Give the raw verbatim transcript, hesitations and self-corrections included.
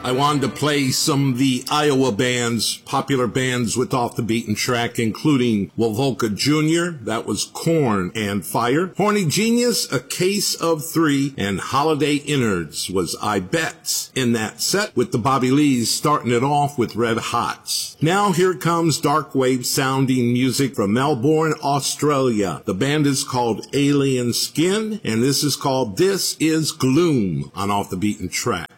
I wanted to play some of the Iowa bands, popular bands with Off the Beaten Track, including Wovolka Junior, that was Corn and Fire, Horny Genius, A Case of Three, and Holiday Innards was I Bet in that set, with the Bobby Lees starting it off with Red Hots. Now here comes dark wave sounding music from Melbourne, Australia. The band is called Alien Skin, and this is called This Is Gloom on Off the Beaten Track.